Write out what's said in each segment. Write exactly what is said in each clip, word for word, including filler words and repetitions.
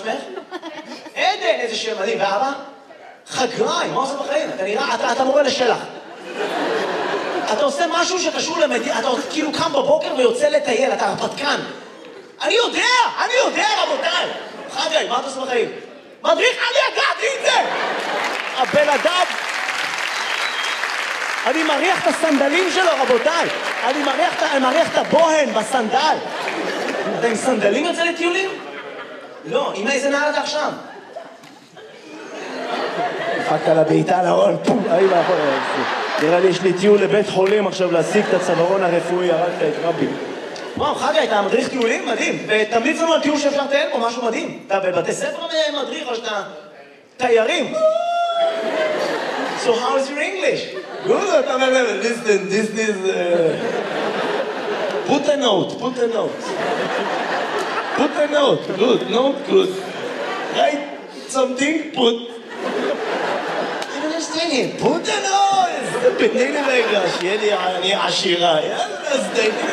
שמך? עדן, איזה שם מדהים. ואבא? חגי, מה עושה בחיים? אתה נראה, אתה, אתה מורה לשלח. אתה עושה משהו שקשור למדינה, אתה כאילו קם בבוקר ויוצא לטייל, אתה הרפתקן. אני יודע, אני יודע, רבותיי. חגי, מה אתה עושה בחיים? מדריך, אני ידעתי את זה! הבן אדם... אני מריח את הסנדלים שלו, רבותיי. אני מריח, אני מריח את הבוהן בסנדל. אתה עם סנדלים יוצא לטיולים? לא, עם איזה נעל אתה עכשיו? דפקת לה בעיטה לארון, פום, אי מאחור. נראה לי יש לי טיול לבית חולים עכשיו להשיג את הצווארון הרפואי, הרגת את רבי. וואו, חגי, אתה מדריך טיולים? מדהים. ותמליץ לנו על טיול שאפשר לטייל פה, משהו מדהים. אתה בבתי ספר מדריך או שאתה תיירים? So how is your English? Good, אתה אומר להם, listen, this is... put a note, put a note. Put a note, good, note, good. Write something, put... I don't understand him. Put a note! תני לי רגע, שיהיה לי אני עשירה. יאללה, אז תני לי.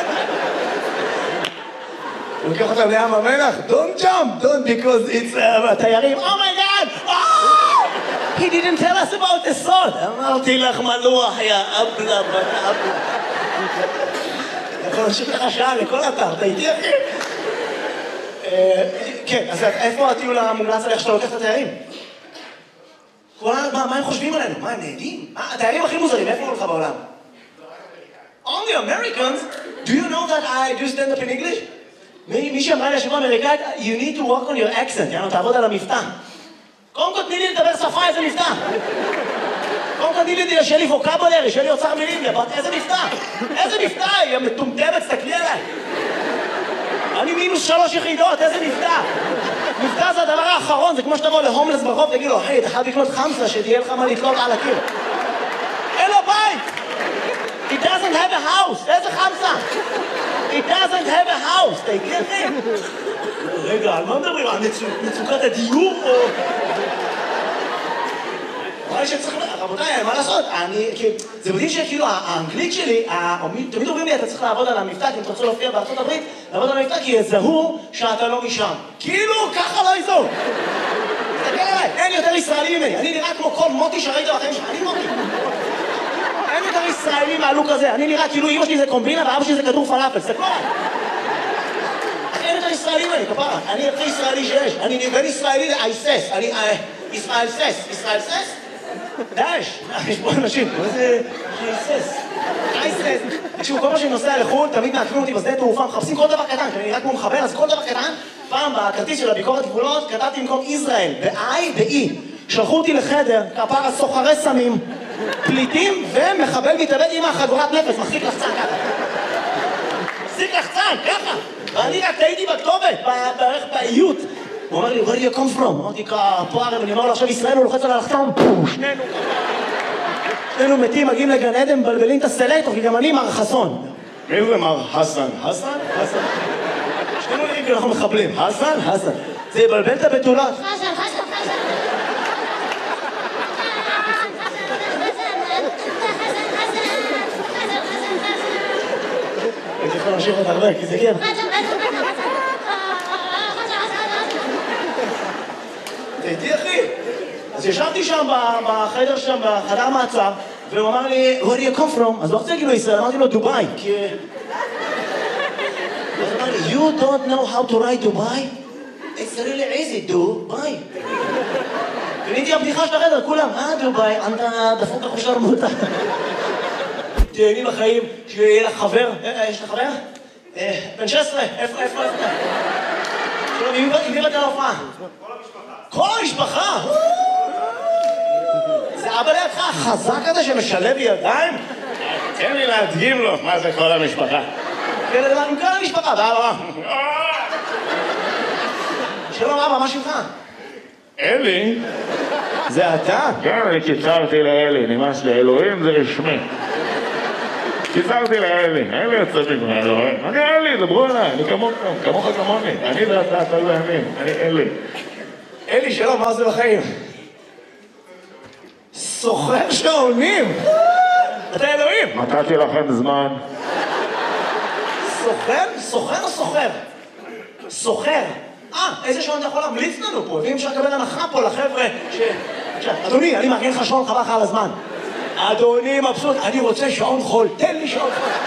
הוא לוקח אותם לים המלח, don't jump, don't, because it's... התיירים, oh my god! Oh! He didn't tell us about the salt. אמרתי לך מלוח, יא אבלה, בת אבלה. יכול להמשיך לך שעה לכל אתר, אתה איתי אחי? כן, אז איפה הטיול המומלץ עליך שאתה לוקח את התיירים? מה הם חושבים עלינו? מה, הם נהדים? התיירים הכי מוזרים, איפה הולך בעולם? Only Americans? Do you know that I do stand up in English? מי שאמרה לי השבוע אמריקאית, you need to work on your accent, יאללה, תעבוד על המבטא. קודם כל תני לי לדבר שפה, איזה מבטא. קודם כל תני לי שיהיה לי ווקבולרי, שיהיה לי אוצר מילים, איזה מבטא. איזה מבטא, היא מטומטמת, תסתכלי עליי. אני מינוס שלוש יחידות, איזה מבטא. מבטא זה הדבר האחרון, זה כמו שתבוא להומלס ברחוב, תגיד לו, אחי, אתה חייב לקנות חמסה, שתהיה לך מה לתלות על הקיר. אין לו בית. He doesn't have a house, איזה חמסה? He doesn't have a house, תגיע אחי. רגע, על מה מדברים? על מצוקת הדיור או... רבותיי, מה לעשות? זה מדהים שכאילו האנגלית שלי, תמיד אומרים לי, אתה צריך לעבוד על המבטא, כי אם אתה רוצה להופיע בארצות הברית, לעבוד על המבטא, כי יזהו שאתה לא משם. כאילו, ככה לא יזהו. תסתכל עליי, אין יותר ישראלי ממני. אני נראה כמו כל מוטי שראית בחיים שלך, אני מוטי. אין יותר ישראלי מהלוק הזה. אני נראה כאילו אמא שלי זה קומבינה ואבא שלי זה כדור פלאפל. תסתכלו עליי. אין יותר ישראלי ממני, כפרה. אני הכי ישראלי שיש. אני בין ישראלי לאייסס. אני ישראל סס. ישראל סס? דאש. יש פה אנשים. מה זה אייסס? אייסס. תקשיבו, כל מה שאני נוסע לחו"ל, תמיד מעקמים אותי בשדה תעופה, מחפשים כל דבר קטן. כי אני נראה כמו מחבר, אז כל דבר קטן. פעם בכרטיס של הביקורת גבולות, כתבתי במקום ישראל, ב-I, ב-E. שלחו אותי לחדר, כפרה סוחרי סמים, פליטים ומחבל מתאבד עם החגורת נפש, מחזיק לחצן ככה. מחזיק לחצן, ככה. ואני רק טעיתי בכתובת, בערך באיות. הוא אומר לי, where do you come from? אמרתי, פה הרי, ואני אומר לו, עכשיו ישראל הוא לוחץ על הלחצן, פו, שנינו ככה. שנינו מתים, מגיעים לגן עדן, מבלבלים את הסלקטור, כי גם אני מר חסון. מי זה מר חסן? חסן? חסן. שנינו נראים כאילו אנחנו מחבלים. חסן? חסן. זה יבלבל את הבתולות. חסן, חסן, חסן. הייתי יכול להמשיך עוד הרבה, כי זה כן. הייתי אחי. אז ישבתי שם בחדר שם, בחדר מעצר, והוא אמר לי, where do you come from? אז לא רוצה להגיד לו ישראל, אמרתי לו דובאי, כי... אז הוא אמר לי, you don't know how to write Dubai? It's really easy, Dubai. וניתי הבדיחה של החדר, כולם, אה דובאי, אתה דפוק לך שרמוטה. תהני לחיים, שיהיה לך חבר, יש לך חבר? בן שש עשרה, איפה, איפה, איפה? שלום, עם מי באת להופעה? כל המשפחה. כל המשפחה? זה אבא לידך החזק הזה שמשלב ידיים? תן לי להדגים לו מה זה כל המשפחה. כן, לדבר עם כל המשפחה, ואבא. שלום אבא, מה שמך? אלי? זה אתה? כן, אני קיצרתי לאלי, נמאס לי, אלוהים זה רשמי. קיצרתי לאלי, אלי יוצא מגמר, אלוהים. אני אלי, דברו עליי, אני כמוך, כמוך כמוני. אני ואתה, אתה ואני, אני אלי. אלי, שלום, מה זה בחיים? סוחר שעונים! אתה אלוהים! נתתי לכם זמן. סוחר? סוחר או סוחר? סוחר. אה, איזה שעון אתה יכול להמליץ לנו פה? ואם אפשר לקבל הנחה פה לחבר'ה ש... אדוני, אני מארגן לך שעון חבל לך על הזמן. אדוני מבסוט, אני רוצה שעון חול, תן לי שעון חול.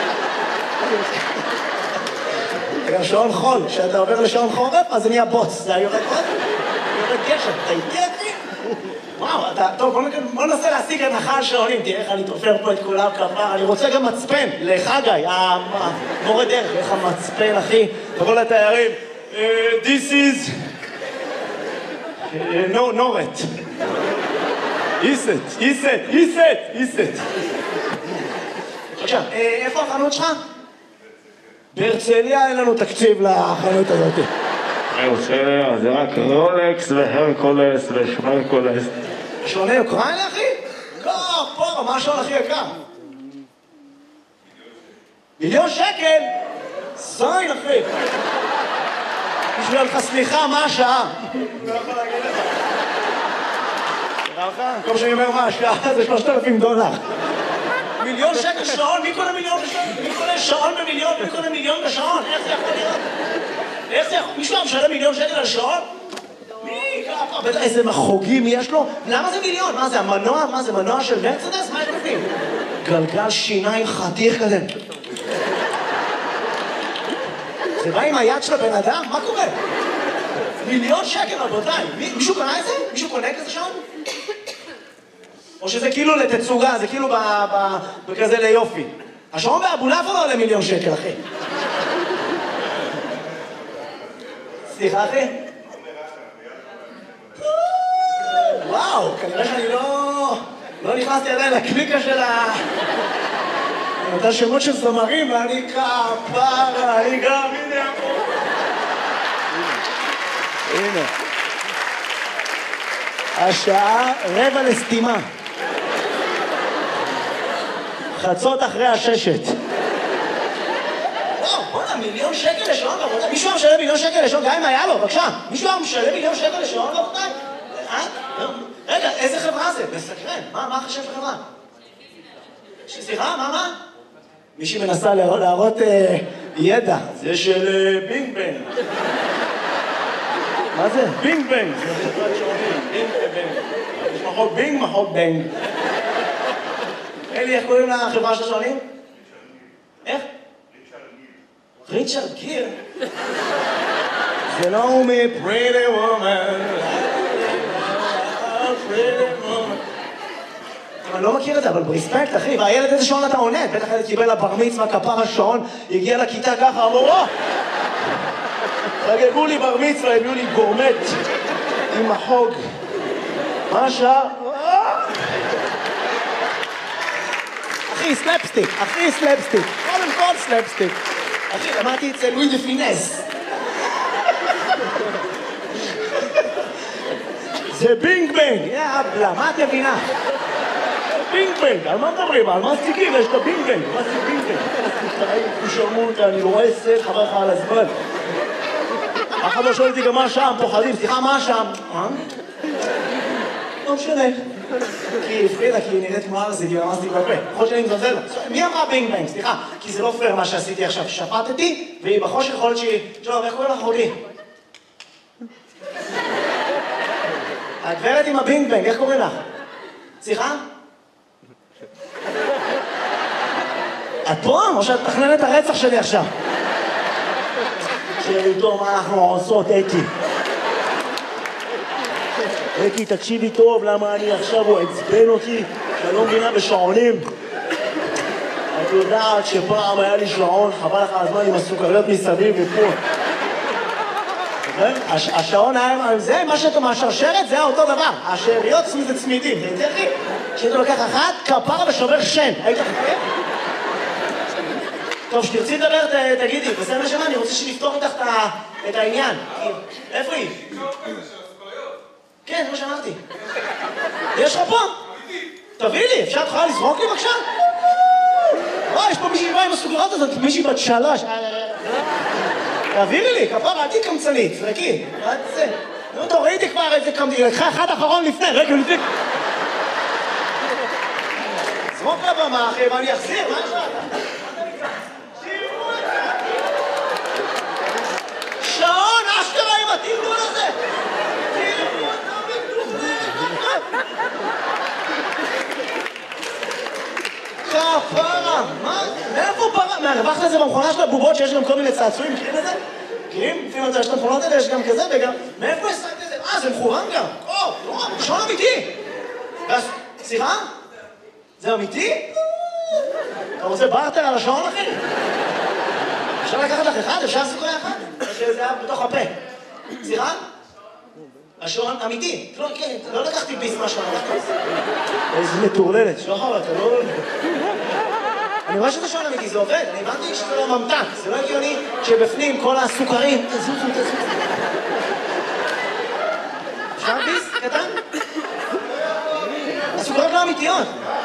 גם שעון חול, כשאתה עובר לשעון חורף, אז זה נהיה בוץ, זה יורד עוד, יורד גשם, אתה איתי אחי? וואו, אתה, טוב, בוא ננסה להשיג הנחה על שעונים, תראה איך אני תופר פה את כולם כפר, אני רוצה גם מצפן, לחגי, המורה דרך, איך המצפן, אחי, תבוא לתיירים, this is, no, נורת. איסט, איסט, איסט, איסט. עכשיו, איפה החנות שלך? בהרצליה אין לנו תקציב לחנות הזאת. בהרצליה זה רק רולקס והרקולס ושמרקולס. שעוני אוקראינה, אחי? לא, פה, מה השעון הכי יקר? מיליון שקל? זין, אחי. בשביל לך סליחה, מה השעה? לא יכול להגיד לך. נראה לך? כל שאני אומר מה השעה זה שלושת אלפים דולר. מיליון שקל שעון? מי קונה מיליון בשעון? מי קונה שעון במיליון? מי קונה מיליון בשעון? איך זה יכול להיות? איך זה יכול? מישהו משלם מיליון שקל על שעון? מי? ככה, בטח איזה מחוגים יש לו? למה זה מיליון? מה זה, המנוע? מה זה, מנוע של מרצדס? מה יש בפנים? גלגל שיניים חתיך כזה. זה בא עם היד של הבן אדם? מה קורה? מיליון שקל, רבותיי. מישהו קונה את זה? מישהו קונה כזה שעון? או שזה כאילו לתצוגה, זה כאילו בכזה ליופי. השעון באבולעפיה לא עולה מיליון שקל, אחי. סליחה, אחי? וואו, כנראה שאני לא... לא נכנסתי עדיין לקליקה של ה... נתן שמות של זמרים, ואני כפרה, אני גם, הנה פה. הנה. השעה רבע לסתימה. חצות אחרי הששת. וואו, בוא'נה, מיליון שקל לשעון, רבותיי. מישהו משלם מיליון שקל לשעון, גם אם היה לו, בבקשה. מישהו משלם מיליון שקל לשעון, רבותיי? אה? רגע, איזה חברה זה? מסקרן. מה החשב של חברה? סליחה, מה, מה? מישהי מנסה להראות ידע. זה של בינג בנג. מה זה? בינג בנג. זה חברת שעונים. בינג בנג. יש מחוק בינג, מחוק בנג. אלי, איך קוראים לחברה של השעונים? איך? ריצ'רד גיר. זה לא הוא מ-Pretty Woman. Pretty Woman. אני לא מכיר את זה, אבל ברספקט, אחי. והילד איזה שעון אתה עונה? בטח ילד קיבל לבר מצווה, כפר השעון, הגיע לכיתה ככה, אמרו, או! חגגו לי בר מצווה, הביאו לי גורמט עם החוג. מה השעה? אחי, סלפסטיק, אחי, סלפסטיק. קודם כל סלפסטיק. אחי, למדתי אצל לואי דה פינס. זה בינג בנג. יאבלה, מה את מבינה? בינג בנג, על מה מדברים? על מה סטיקים? יש את הבינג בנג. מה זה בינג בנג? תשמעו אותה, אני רואה סט, חבר לך על הזמן. אחד לא שואל אותי גם מה שם, פוחדים, סליחה, מה שם? לא משנה. כי היא הפרידה, כי היא נראית כמו ארזית, היא ממש בפה. יכול שאני מזלזל לה. מי אמרה בינג בנג? סליחה, כי זה לא פייר מה שעשיתי עכשיו. שפטתי, והיא בחושך יכול להיות שהיא... שלום, איך קוראים לך אחותי? הגברת עם הבינג בנג, איך קוראים לך? סליחה? את פה? או שאת מתכננת את הרצח שלי עכשיו? שאלתו מה אנחנו עושות, אקי. אקי, תקשיבי טוב, למה אני עכשיו, הוא עצבן אותי, שאני לא מבינה בשעונים. את יודעת שפעם היה לי שעון, חבל לך הזמן עם הסוכריות מסביב ופה. השעון היה, זה מה שאתה מהשרשרת, זה אותו דבר. השאריות זה צמידים, זה אחי. כשאתה לוקח אחת, כפרה ושובר שן. היית חכה? טוב, שתרצי לדבר, תגידי, בסדר נשמה, אני רוצה שנפתור איתך את העניין. איפה היא? כן, זה מה שאמרתי. יש לך פה? תביא לי, אפשר תוכל לזרוק לי בבקשה? וואי, יש פה מישהי באה עם הסוגרות הזאת, מישהי בת שלוש. תעבירי לי, כפרה, אל תהי קמצנית, זרקי. מה זה? נו, תורידי כבר איזה קמצנית, לקחה אחד אחרון לפני, רגע, לפני. זרוק לבמה, אחי, ואני אחזיר, מה יש לך? שעון, אשכרה עם עתיד את זה במכונה של הבובות שיש גם כל מיני צעצועים, מכירים את זה? מכירים? לפעמים יש את המכונות האלה, יש גם כזה וגם... מאיפה השגת את זה? אה, זה מכורן גם. או, לא, שעון אמיתי. סליחה? זה אמיתי? אתה רוצה בארטר על השעון, אחי? אפשר לקחת לך אחד? אפשר סוכריה אחד? שזה היה בתוך הפה. סליחה? השעון אמיתי. לא לקחתי ביס מהשעון. איזה מטורללת. שוחר, אתה לא... אני רואה שזה שעון אמיתי, זה עובד. אני הבנתי שזה לא ממתק. זה לא הגיוני שבפנים כל הסוכרים... תזוזו, תזוזו. אפשר ביס קטן? הסוכריות לא אמיתיות.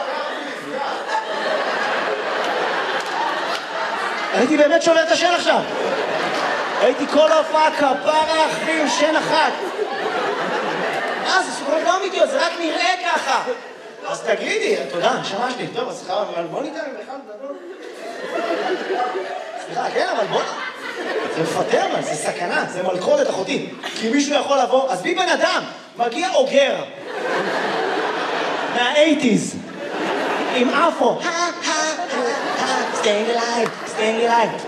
הייתי באמת שובר את השן עכשיו. הייתי כל ההופעה כפרה אחים, שן אחת. אה, זה סוכריות לא אמיתיות, זה רק נראה ככה. אז תגידי, תודה, נשמה שלי. טוב, אז סליחה, אבל בוא ניתן בכלל לדבר. סליחה, כן, אבל בוא... זה מפטר, man, זה סכנה, זה מלכודת אחותי. כי מישהו יכול לבוא, אז בי בן אדם, מגיע אוגר. מה-אייטיז. עם אפו. staying alive, staying alive.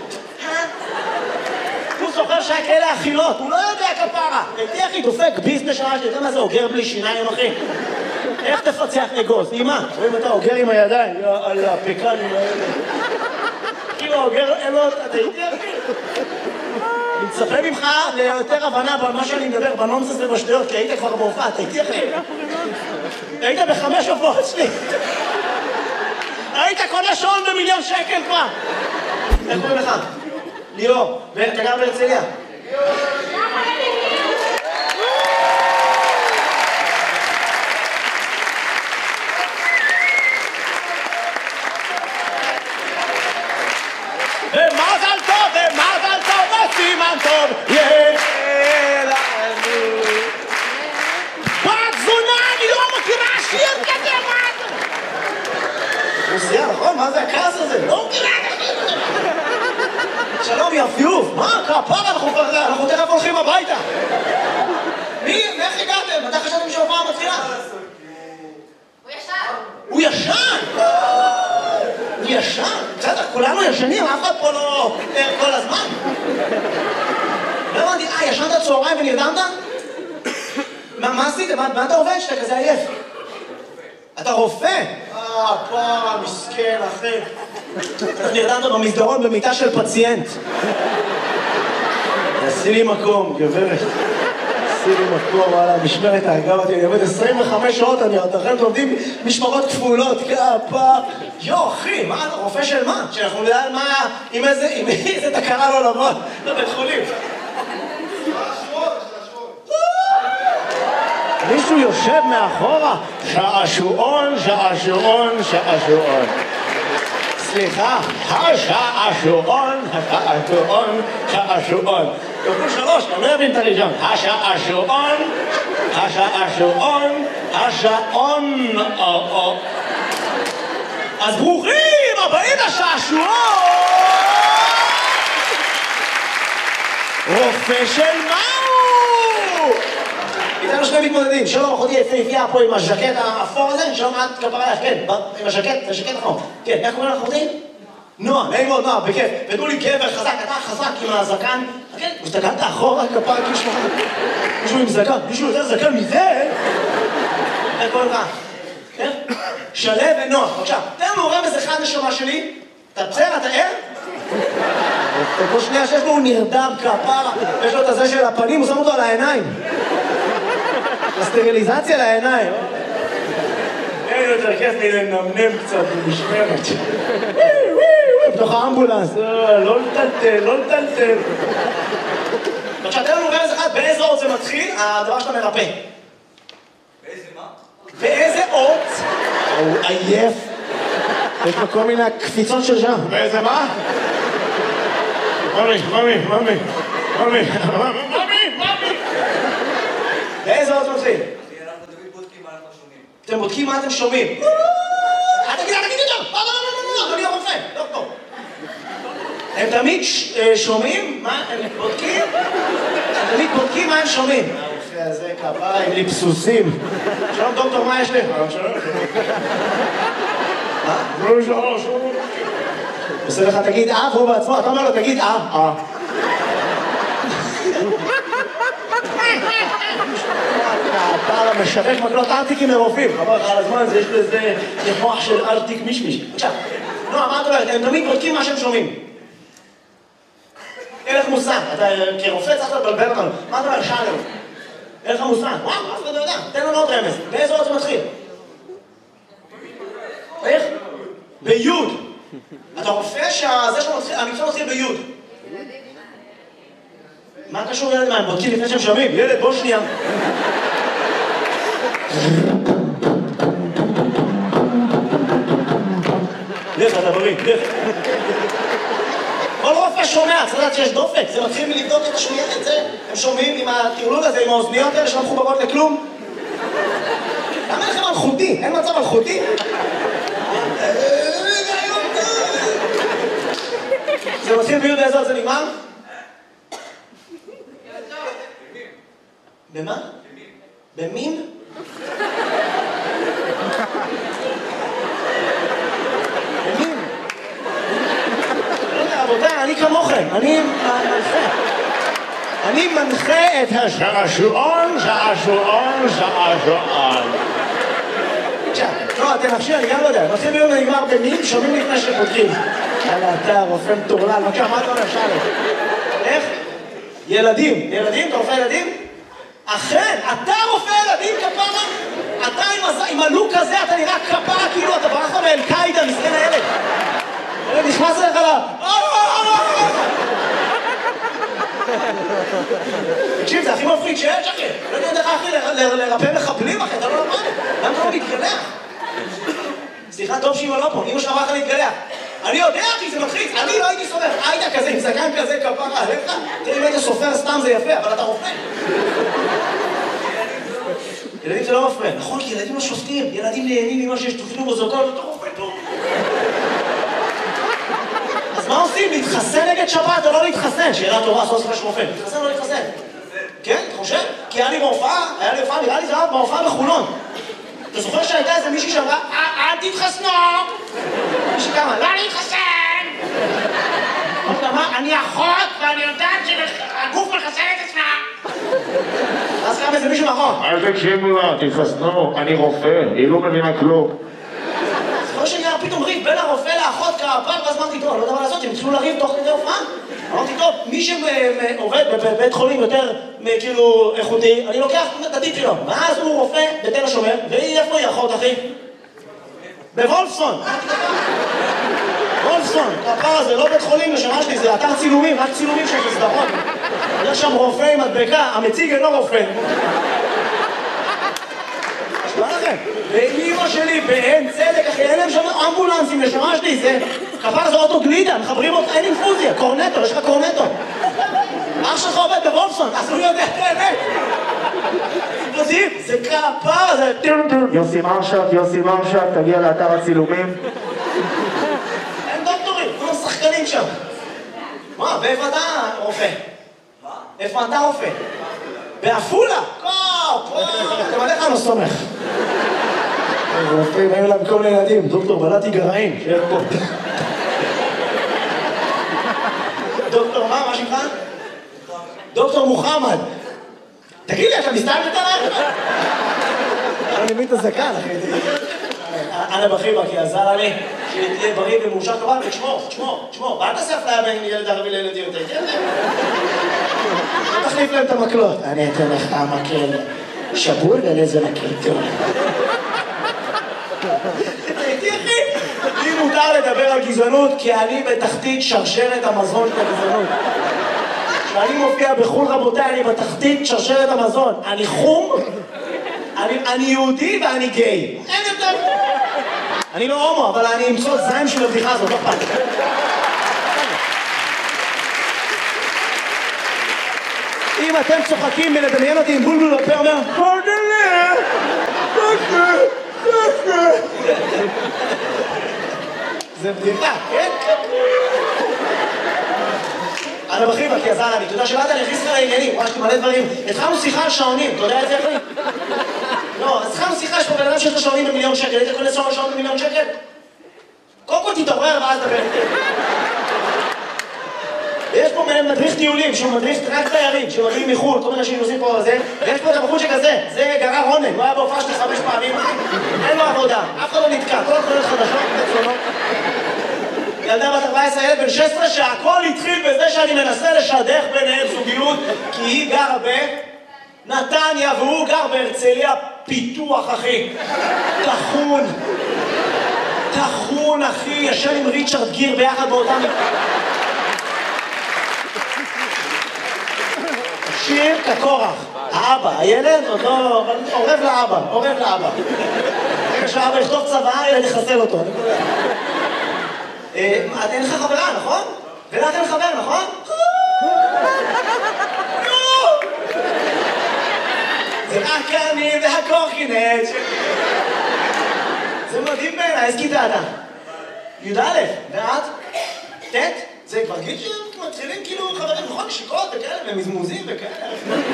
הוא זוכר שהיה כאלה אכילות, הוא לא יודע כפרה. הייתי אחי דופק ביזנס שעה שלי, אתה מה זה אוגר בלי שיניים, אחי? איך תפצח אגוז? אמא, רואים אתה אוגר עם הידיים, על הפקנים האלה. כאילו אוגר, אין לו, אתה איתי אחי? אני מצפה ממך ליותר הבנה במה שאני מדבר, בנונסס ובשטויות, כי היית כבר בהופעה, אתה איתי אחי? היית בחמש הופעות שלי. היית קונה שעון במיליון שקל כבר. איך קוראים לך? ליאור. ואתה גר בהרצליה? ומזל טוב, ומזל טוב, וסימן טוב. יאללה. בת זונה, אני לא מכירה שיר כזה, מה? מוסייה, נכון? מה זה הכעס הזה? לא מכירה כזה. שלום, יפיוף. מה? כפרה, אנחנו תכף הולכים הביתה. מי? איך הגעתם? מתי חשבתם שההופעה מתחילה? הוא ישן. הוא ישן? הוא ישן? בסדר, כולנו ישנים, אף אחד פה לא ער כל הזמן. לא הבנתי, אה, ישנת צהריים ונרדמת? מה עשית? מה אתה עובד שאתה כזה עייף? אתה רופא? אה, פרה, מסכן, אחי. איך נרדמת במסדרון במיטה של פציינט? עשי לי מקום, גברת. עשי לי מקום, וואלה, משמרת האגב אותי, אני עובד עשרים וחמש שעות, אני אתכם עובדים משמרות כפולות, כפה. יו, אחי, מה, רופא של מה? שאנחנו נדע על מה, עם איזה, עם איזה תקרה לא לבוא, לבית חולים. מישהו יושב מאחורה, שעשועון, שעשועון, שעשועון. סליחה, השעשועון, השעשועון, שעשועון. תוכלו שלוש, אני לא יבין את הראשון. השעשועון, השעשועון, השעון. אז ברוכים הבאים לשעשועון! רופא של מהו? איתנו שני מתמודדים, שלום, אחותי יפהפייה פה עם הז'קט האפור הזה, שלום, את כפרה לך, כן, עם הז'קט, הז'קט אחור. כן, איך קוראים לך אחותי? נועה, נעים מאוד, נועה, בכיף. ותנו לי גבר חזק, אתה חזק עם הזקן. כן, הסתכלת אחורה, כפרה, כאילו מישהו עם זקן, מישהו יותר זקן מזה? איך קוראים לך? כן? שלו ונועה, בבקשה. תן לנו רמז אחד נשמה שלי. אתה בסדר, אתה ער? כל שנייה שיש לו הוא נרדם כפרה, יש לו את הזה של הפנים, הוא שם אותו על העיניים. הסטריליזציה לעיניים. אין יותר כיף מלנמנם קצת במשמרת. בתוך האמבולנס, לא לטלטל, לא לטלטל. עכשיו, תן לנו רמז אחד, באיזה אות זה מתחיל, הדבר שאתה מרפא. באיזה מה? באיזה אות? הוא עייף. יש לו כל מיני קפיצות של שם. באיזה מה? ממי, ממי, ממי, ממי, ממי, ממי. באיזה אות מתחיל? אנחנו תמיד בודקים מה אנחנו שומעים. אתם בודקים מה אתם שומעים. אל תגיד, אל תגיד יותר! לא, לא, לא, לא, אדוני הרופא, דוקטור. הם תמיד שומעים מה הם בודקים? הם תמיד בודקים מה הם שומעים. הרופא הזה כפרה עם ליפסוסים. שלום דוקטור, מה יש לי? שלום, שלום. מה? שלום, שלום, שלום. עושה לך, תגיד אה, והוא בעצמו, אתה אומר לו, תגיד אה, אה. אתה משווק מקלות ארטיקים לרופאים, חבר לך על הזמן הזה, יש לזה מוח של ארטיק מישמיש. עכשיו, נועה, מה את אומרת? הם תמיד בודקים מה שהם שומעים. אין לך מושג, אתה כרופא צריך לבלבל אותנו. מה אתה אומר? שאלנו. אין לך מושג. וואו, אף אחד לא יודע. תן לנו עוד רמז. באיזה עוד זה מתחיל? איך? ביוד. אתה רופא שהמקצוע מתחיל ביוד. מה קשור ילד מה? הם בודקים לפני שהם שומעים? ילד, בוא שנייה. לך, אתה בריא, לך. כל רופא שומע, צריך לדעת שיש דופק, זה מתחיל מלבדוק את השמיעה את זה, הם שומעים עם הטירלול הזה, עם האוזניות האלה שלא מחוברות לכלום. למה אין לכם אלחוטי? אין מצב אלחוטי? זה מתחיל ביוד באיזה עוד זה נגמר? במה? במין? במין? רבותיי, אני כמוכם, אני מנחה. אני מנחה את השעשועון, שעשועון, שעשועון. עכשיו, לא, אתם נפשי, אני גם לא יודע. נושאים ביום נגמר במין, שומעים לפני שפותחים. יאללה, אתה רופא מטורלל, בבקשה, מה אתה אומר, שאלה? איך? ילדים. ילדים? אתה רופא ילדים? אכן, אתה רופא ילדים כפרה? אתה עם הלוק הזה, אתה נראה כפרה כאילו אתה ברחת מאל-קאידה, מסכן הילד. הילד נכנס אליך לה... תקשיב, זה הכי מפחיד שיש, אחי. לא יודע איך אחי לרפא מחבלים, אחי, אתה לא למד. למה אתה לא מתגלח? סליחה, טוב שאמא לא פה, אמא שאמרה לך להתגלח. אני יודע, אחי, זה מלחיץ. אני לא הייתי סופר. היית כזה, עם זקן כזה, כפרה עליך. תראי, אם היית סופר סתם זה יפה, אבל אתה רופא. ילדים זה לא מפריע. נכון, כי ילדים לא שופטים. ילדים נהנים ממה שיש תופעים ובוזוקות, אתה רופא טוב. אז מה עושים? להתחסן נגד שבת או לא להתחסן? שאלה טובה, עשו עשרה רופא. להתחסן או לא להתחסן? כן, אתה חושב? כי היה לי בהופעה, היה לי הופעה, נראה לי זה היה בהופעה בחולון. אתה זוכר שהייתה איזה מישהי שאמרה, אל תתחסנו! מישהי כמה, לא להתחסן! אמרת מה? אני אחות ואני יודעת שהגוף מחסן את עצמה! אז קם איזה מישהו מאחור. אל תקשיבו לה, תתחסנו, אני רופא, היא לא מבינה כלום. זוכר שנראה פתאום ריב בין הרופא לאחות כפר, ואז אמרתי, טוב, אני לא יודע מה לעשות, הם התחילו לריב תוך כדי הופעה. אמרתי, טוב, מי שעובד בבית חולים יותר כאילו איכותי, אני לוקח את הטיפ שלו. ואז הוא רופא בתל השומר, והיא איפה היא אחות, אחי? בוולפסון. וולפסון, הפער הזה, לא בית חולים לשמה שלי, זה אתר צילומים, רק צילומים שיש לסדרות. יש שם רופא עם מדבקה, המציג אינו רופא. מה לכם? ואימא שלי באין צדק, אחי, אין להם שם אמבולנסים לשמה שלי, זה כפר זה אוטו גלידה, מחברים אותך, אין אינפוזיה, קורנטו, יש לך קורנטו. אח שלך עובד בוולפסון, אז הוא יודע את האמת. זה כפר, זה... יוסי מרשת, יוסי מרשת, תגיע לאתר הצילומים. אין דוקטורים, כולם שחקנים שם. מה, ואיפה אתה רופא? מה? איפה אתה רופא? בעפולה! פה, פה, אתם עליך לא סומך. רופאים, היו להם כל מיני ילדים, דוקטור בלעתי גרעין, שיהיה פה. דוקטור מה, מה שמך? דוקטור מוחמד. תגיד לי, אתה מסתלבט עליי? אני מבין את הזקן, אחי. אנא בחיבה, כי עזר לי שתהיה בריא ומאושר כמובן, ותשמור, תשמור, תשמור. ואל תעשה אפליה בין ילד ערבי לילד יהודי, כן? לא תחליף להם את המקלות. אני אתן לך המקל שבור ולאיזה מקל טוב. תראי, אחי, לי מותר לדבר על גזענות, כי אני בתחתית שרשרת המזון של הגזענות. כשאני מופיע בחו"ל, רבותיי, אני בתחתית שרשרת המזון. אני חום, אני, אני יהודי ואני גיי. אין יותר. אני לא הומו, אבל אני אמצוא זין של הבדיחה הזאת, לא פעם. אם אתם צוחקים מלדמיין אותי עם בולבול בפה, אומר, הודלה, קשה, קשה. זה בדיחה, כן? אנא בחיבה, כי עזר לי, אתה יודע שבאת אני הכניס לך לעניינים, וואי, יש לי מלא דברים. התחלנו שיחה על שעונים, אתה יודע את זה אחי? לא, אז התחלנו שיחה, יש פה בן אדם שיש לו שעונים במיליון שקל, היית קונה שעון במיליון שקל? קודם כל תתעורר ואז דבר איתי. יש פה מדריך טיולים, שהוא מדריך רק תיירים, שמגיעים מחו"ל, כל מיני אנשים עושים פה זה, ויש פה את הבחור שכזה, זה גרר רונן, הוא היה בהופעה שלי חמש פעמים, אין לו עבודה, אף אחד לא נתקע, כל התחולות חדשות, בצונות. ילדה בת ארבע עשרה, ילד בן שש עשרה, שהכל התחיל בזה שאני מנסה לשדך ביניהם זוגיות, כי היא גרה בנתניה והוא גר בהרצליה פיתוח, אחי. תחון. תחון, אחי, ישן עם ריצ'רד גיר ביחד באותם... שיר כקורח, האבא, הילד עוד לא... אבל עורב לאבא, עורב לאבא. רגע שהאבא יכתוב צבא, הילד יחסל אותו. את אין לך חברה, נכון? ולך אין חבר, נכון? זה רק אני והקורקינט. זה מדהים בעיניי, איזה כיתה אתה? י"א, ואת? ט'? זה כבר גיל שמתחילים כאילו חברים, נכון? שיקות וכאלה, ומזמוזים וכאלה.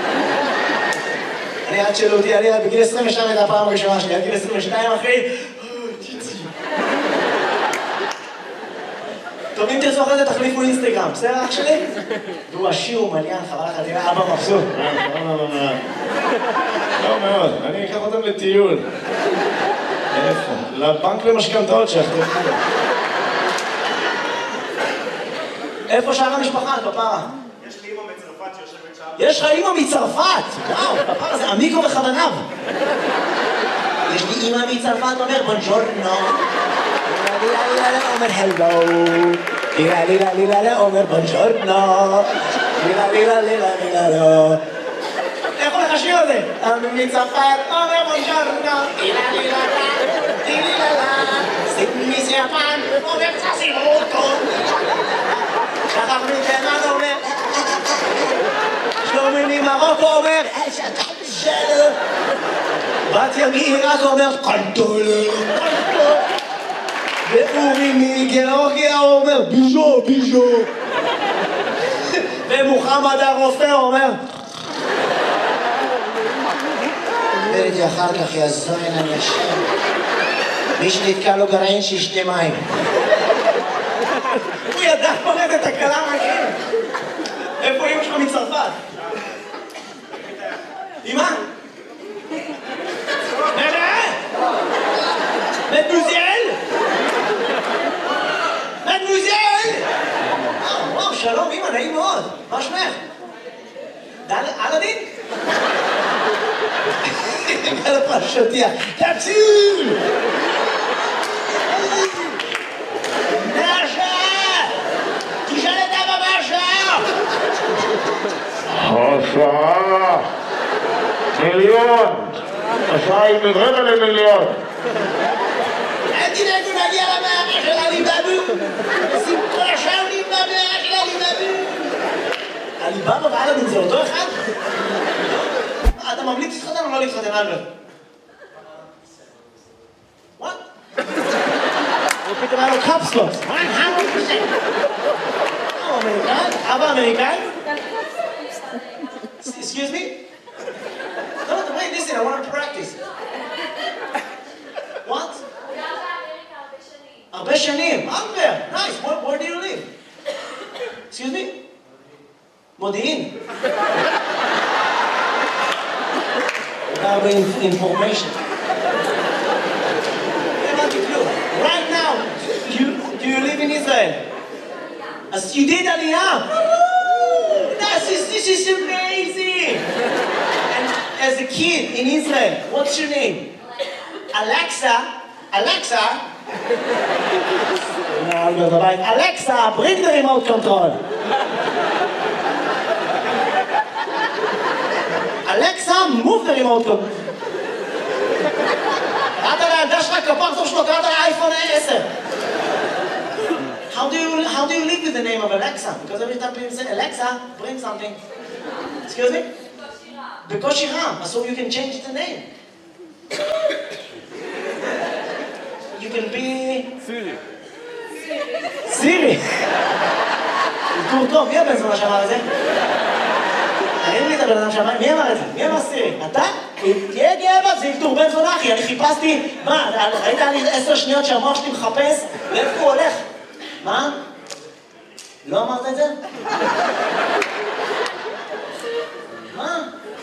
אני עד שלא אותי, אני בגיל עשרים ושתיים הייתה הפעם הראשונה שלי, עד גיל עשרים ושתיים אחי. טוב, אם תרצו אחרי זה תחליפו אינסטגרם, בסדר אח שלי? והוא עשיר ומליין, חבל לך, תראה, אבא מבסוט. לא מאוד, אני אקח אותם לטיול. איפה? לבנק למשכנתאות שלך. איפה שאר המשפחה, כפרה? יש לי אמא מצרפת שיושבת שם. יש לך אמא מצרפת! וואו, כפרה, זה עמיקו בכוונב. יש לי אמא מצרפת, אומר בונג'ורנו. אומר הלו. לילה לילה לילה אומר בונג'ורנו. לילה לילה לילה לילה לא. איך הולך השיר הזה? אמא מצרפת, אומר בונג'ורנו. לילה לילה לילה לילה. סימי סיאפן, אומר צסימוטו. שחר מתימן אומר, שלומי ממרוקו אומר, שלו. בת ימי רק אומר, קנטול, קנטול. ואורי מגיאורגיה אומר, ביז'ו, ביז'ו. ומוחמד הרופא אומר, וראיתי אחר כך יזוין אנשים. מי שנתקע לו גרעין שישתה מים. הוא ידע פורט את הקלה מהכם. איפה אמא שלך מצרפת? אמא? נראה? מדמוזל? מדמוזל? וואו, שלום אמא, נעים מאוד. מה שמך? אלאדין? על הפרשותיה. תפסיל! עשרה מיליון, עשרה היא רבע למיליון. אל תדאגו נגיע למערה של עליבאבו. שים כל השאר נבנה במערה של עליבאבו. עליבאבו ואלאדין זה אותו אחד? אתה ממליץ להתחתן או לא להתחתן, אלברט? What? הוא פתאום היה לו קפסלוס. הוא אמריקאי? אבא אמריקאי? Excuse me? No, wait, listen, I want to practice. What? הרבה שנים. הרבה. Nice. Where, where do you live? Excuse me? מודיעין. הרבה information. Right now, you, do you live in Israel? As you did Aliyah. This is, this is amazing! And as a kid in Israel, what's your name? Alexa. Alexa? Alexa, bring the remote control. Alexa, move the remote control. קראת לילדה שלך כפרצוף שלו, קראת לאייפון עשר. How do you how do you live with the name of Alexa? Because every time people say Alexa, bring something. Excuse me? בקושי רם. So you can change the name. You can be Siri. Siri. טור טוב, מי הבן זונה שאמר את זה? תגיד לי את הבן אדם שאמר, מי אמר את זה? מי אמר סירי? אתה? תהיה גאה בה, זה אלתור בן זונה, אחי. אני חיפשתי, מה, ראית לי עשר שניות שהמוח שלי מחפש? לאיפה הוא הולך? מה? לא אמרת את זה? מה?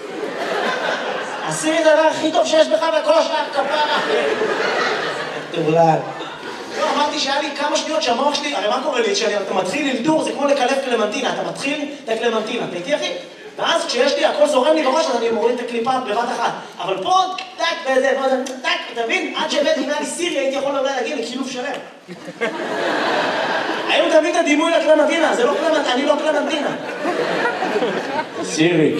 עשי את הדבר הכי טוב שיש בך בכל השאר כפרה. תאולל. לא, אמרתי שהיה לי כמה שניות שהמוח שלי, הרי מה קורה לי? כשאתה מתחיל אלתור, זה כמו לקלף קלמנטינה. אתה מתחיל את הקלמנטינה. אתה איתי, אחי? ואז כשיש לי, הכל זורם לי בראש, אז אני מוריד את הקליפה בבת אחת. אבל פה, טק, וזה, טק, אתה מבין? עד שהבאתי מעלי סירי, הייתי יכול אולי להגיע לקילוף שלם. היום תמיד את הדימוי לקלמנטינה, זה לא קלמנטינה, אני לא קלמנטינה. סירי.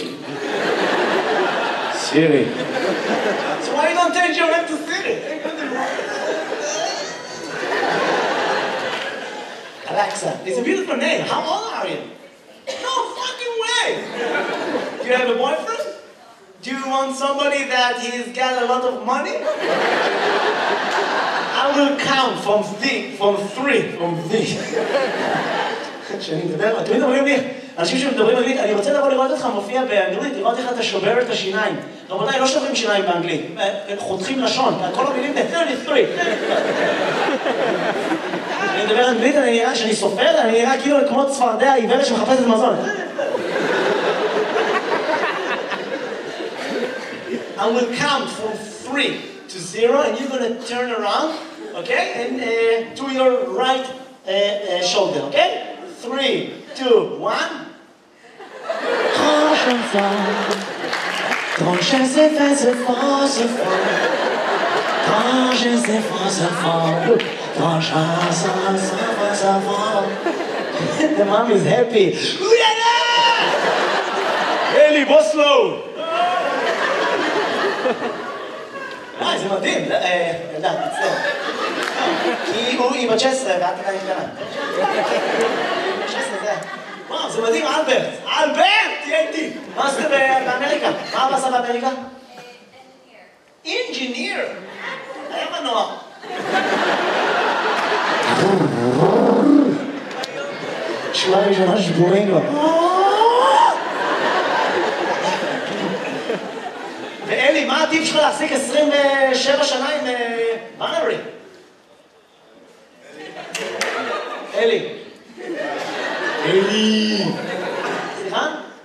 סירי. So why you don't change your name to Siri? Alexa, it's a beautiful name. How old are you? No fucking way! Do you have a boyfriend? Do you want somebody that he's got a lot of money? I will count from three, from three, from three. כשאני מדבר, תמיד אומרים לי, אנשים שמדברים אנגלית, אני רוצה לבוא לראות אותך מופיע באנגלית, לראות איך אתה שובר את השיניים. רבותיי, לא שוברים שיניים באנגלית, חותכים לשון, כל המילים ב-שלושים ושלוש. אני מדבר אנגלית, אני נראה, כשאני סופר, אני נראה כאילו כמו צפרדע עיוורת שמחפשת מזון. I will count from three to zero, and you're going to turn around, okay, and uh, to your right uh, uh, shoulder, okay? Three, two, one. Grand chanson, grand chanson, fait ce fort, ce fort. Grand chanson, fait ce fort. Grand chanson, fait ce fort. The mom is happy. Uyana! Eli, בוסלו! אה, זה מדהים. ילדה, תצטער. כי היא בת תשע עשרה ואת עדיין קטנה. תשע עשרה זה... וואו, זה מדהים, אלברט. אלברט! תהיה איתי. מה עשית באמריקה? מה אבא עשה באמריקה? אינג'יניר. היה מנוע. שורה ראשונה שבורים לו. ואלי, מה הטיפ שלך להחזיק עשרים ושבע שנה עם מנרי? אלי. אלי. סליחה?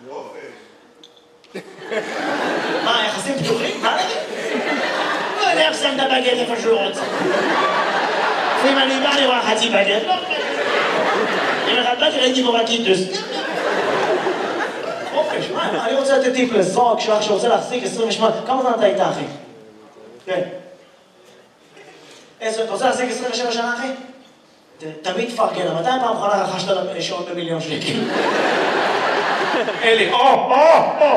מה, יחסים פתוחים? מה נגיד? לא יודע איך שם את הבגט איפה שהוא רוצה. אם אני בא לראה חצי בגט, לא חצי. אם אחד באתי ראיתי בו בקיטוס. חופש, מה? אני רוצה לתת טיפ לזרוק שלך שרוצה להחזיק עשרים ושמונה. כמה זמן אתה איתה, אחי? כן. אתה רוצה להחזיק עשרים ושבע שנה, אחי? תמיד פרגן, מתי פעם אחרונה רכשת שעון במיליון שקל? אלי, או, או, או!